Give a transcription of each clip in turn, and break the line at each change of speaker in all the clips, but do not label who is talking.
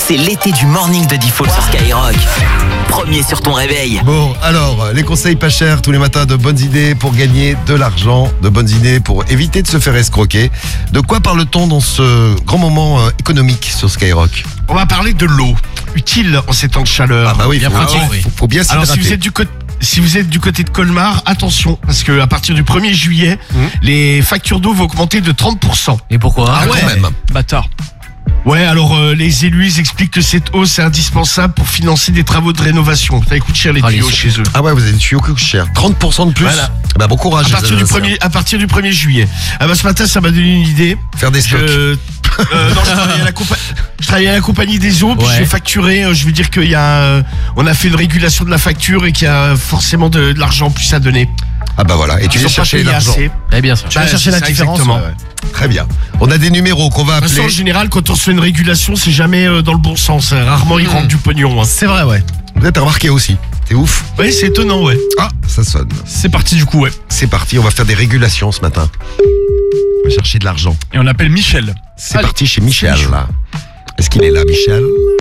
c'est l'été du morning de Default sur Skyrock. Premier sur ton réveil.
Bon, alors, les conseils pas chers tous les matins, de bonnes idées pour gagner de l'argent, de bonnes idées pour éviter de se faire escroquer. De quoi parle-t-on dans ce grand moment économique sur Skyrock?
On va parler de l'eau, utile en ces temps de chaleur.
Ah bah oui,
bien pratique.
Faut bien s'hydrater.
Alors si vous êtes du côté de Colmar, attention, parce que à partir du 1er juillet, les factures d'eau vont augmenter de 30%.
Et pourquoi?
Ah ouais, quand même.
Bâtard.
Ouais, alors les élus ils expliquent que cette hausse est indispensable pour financer des travaux de rénovation. Ça coûte cher les tuyaux chez eux.
Ah ouais, vous avez des tuyaux qui coûtent cher. 30% de plus.
Voilà.
Bah bon courage.
À partir du 1er juillet. Ah bah ce matin, ça m'a donné une idée.
Faire des stocks.
Non, je travaille à la compagnie des eaux, puis je vais facturer. Je veux dire qu'il y a, on a fait une régulation de la facture et qu'il y a forcément de l'argent en plus à donner.
Ah bah voilà, et tu viens chercher l'argent.
Eh bien sûr.
Tu vas chercher la différence.
Très bien. On a des numéros qu'on va
De toute façon,
appeler.
en général, quand on se fait une régulation, c'est jamais dans le bon sens. Rarement, ils rentrent du pognon. Hein.
C'est vrai, ouais.
Vous êtes remarqué aussi. C'est ouf.
Oui, c'est étonnant, ouais.
Ah, ça sonne.
C'est parti du coup, ouais.
C'est parti, on va faire des régulations ce matin. On va chercher de l'argent.
Et on appelle Michel.
C'est parti chez Michel, là. Est-ce qu'il est là, Michel?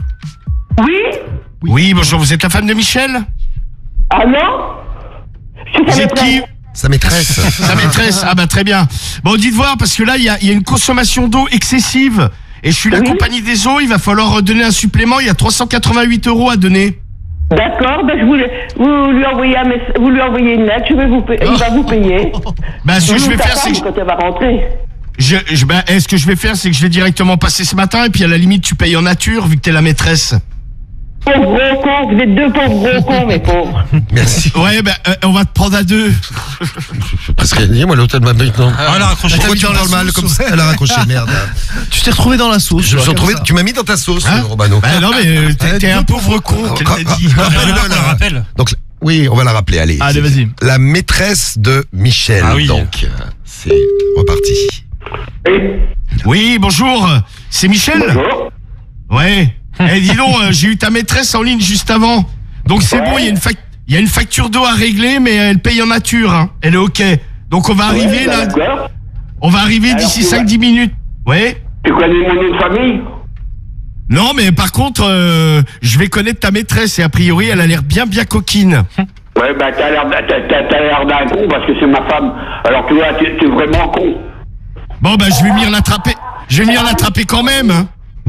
Oui, bonjour, vous êtes la femme de Michel?
Ah non?
Vous êtes qui?
Sa maîtresse.
Sa maîtresse. Ah bah très bien. Bon, dites voir, parce que là, il y a une consommation d'eau excessive. Et je suis la compagnie des eaux, il va falloir donner un supplément. Il y a 388 € à donner.
D'accord, ben vous lui envoyez une lettre, il va vous payer.
Bah, ce que je vais faire, c'est que
quand elle va rentrer.
ce que je vais faire, c'est que je vais directement passer ce matin, et puis à la limite, tu payes en nature, vu que t'es la maîtresse.
Pauvre gros con, vous êtes deux pauvres gros cons, mes pauvres.
Merci.
Ouais, bah, on va te prendre à deux.
Parce qu'elle dit, moi, l'hôtel m'a maintenant.
elle a raccroché.
Pourquoi tu parles mal comme ça? Elle a raccroché, merde.
Tu t'es retrouvé dans la sauce.
Je me suis retrouvé, tu m'as mis dans ta sauce, Robano.
Bah non, mais t'es un pauvre con, qu'elle t'a dit.
Rappelle. Donc, oui, on va la rappeler, allez.
Allez, vas-y.
La maîtresse de Michel, donc. C'est reparti.
Oui, bonjour. C'est Michel?
Bonjour.
Ouais. Eh, dis donc, j'ai eu ta maîtresse en ligne juste avant. Donc c'est bon, il y a une facture d'eau à régler, mais elle paye en nature. Hein. Elle est OK. Donc on va arriver là.
D'accord.
On va arriver d'ici 5-10 minutes. Ouais.
Tu connais mon nom de famille?
Non, mais par contre, je vais connaître ta maîtresse et a priori, elle a l'air bien coquine.
Ouais, bah t'as l'air d'un con parce que c'est ma femme. Alors tu vois, t'es vraiment con.
Bon, bah je vais venir l'attraper. Je vais venir l'attraper quand même. Hein.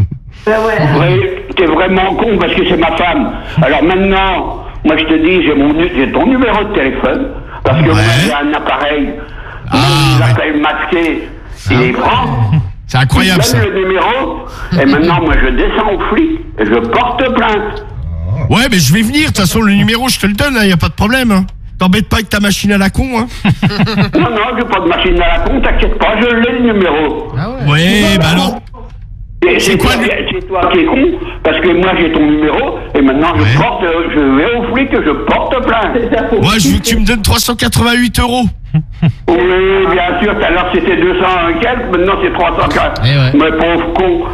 Ouais, t'es vraiment con parce que c'est ma femme. Alors maintenant, moi je te dis, j'ai ton numéro de téléphone parce que moi j'ai un appareil. Il appelle masqué. Il est franc.
C'est incroyable
Je
ça.
donne le numéro et maintenant moi je descends au flic et je porte plainte.
Ouais, mais je vais venir. De toute façon, le numéro, je te le donne. Y a pas de problème. Hein. T'embête pas avec ta machine à la con. Hein.
Non, j'ai pas de machine à la con, t'inquiète pas, je l'ai le numéro.
Ouais, bah alors.
C'est toi qui es con, parce que moi j'ai ton numéro, et maintenant je vais au flic et je porte plainte.
Moi, je veux que tu me donnes 388 €.
Oui, bien sûr, tout à l'heure c'était 200 et quelques, maintenant c'est 304. Mais pauvre con.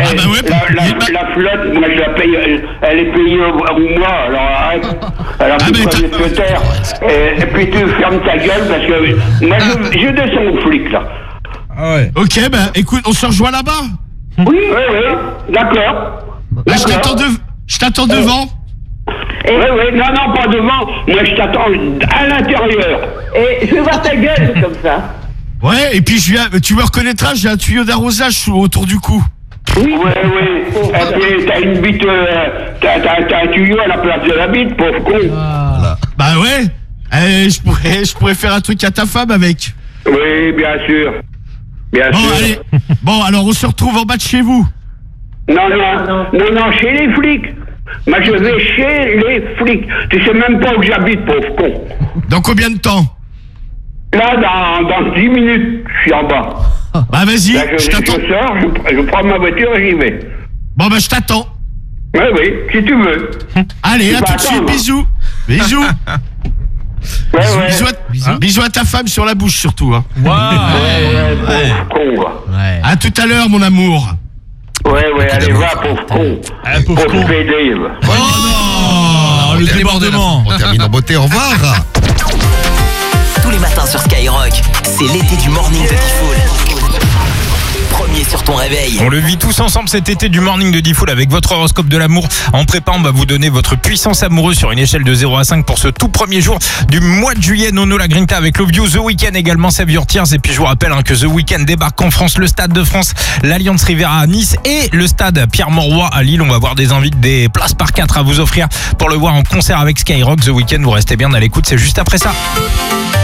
La flotte, moi je la paye, elle est payée au mois, alors arrête. Alors tu peux te taire, et puis tu fermes ta gueule, parce que moi je descends au flic là.
Ah ouais. Ok, bah écoute, on se rejoint là-bas.
Oui, d'accord.
Là, je t'attends devant.
Oui, non, pas devant. Moi, je t'attends à l'intérieur. Et je vais voir ta gueule, comme ça.
Ouais, et puis tu me reconnaîtras, j'ai un tuyau d'arrosage autour du cou.
Oui. Et puis, t'as une bite, t'as un tuyau à la place de la bite, pauvre con.
Bah ouais. Je pourrais faire un truc à ta femme avec.
Oui, bien sûr. Bien sûr.
Allez. Bon, alors on se retrouve en bas de chez vous.
Non, chez les flics. Moi, je vais chez les flics. Tu sais même pas où j'habite, pauvre con.
Dans combien de temps?
Là, dans 10 minutes, je suis en bas.
Bah vas-y,
là,
je t'attends.
Je sors, je prends ma voiture et j'y vais.
Bon, bah je t'attends.
Oui, si tu veux.
Allez, à tout de suite, bisous. Bisous. Bisous à ta femme sur la bouche surtout. Hein.
Pauvre con, va.
À tout à l'heure, mon amour.
Ouais, allez, va, pauvre con. Pauvre PD.
Oh non, le débordement.
On termine en beauté, au revoir.
Tous les matins sur Skyrock, c'est l'été du morning de Default. Premier premier sur ton réveil.
On le vit tous ensemble cet été du morning de Diffoul avec votre horoscope de l'amour. En prépa, on va vous donner votre puissance amoureuse sur une échelle de 0 à 5 pour ce tout premier jour du mois de juillet. Nono la Grinta avec Love You, The Weeknd également, Save Your Tears. Et puis je vous rappelle que The Weeknd débarque en France, le Stade de France, l'Alliance Riviera à Nice et le Stade Pierre-Mauroy à Lille. On va voir des invités, des places par 4 à vous offrir pour le voir en concert avec Skyrock. The Weeknd, vous restez bien à l'écoute, c'est juste après ça.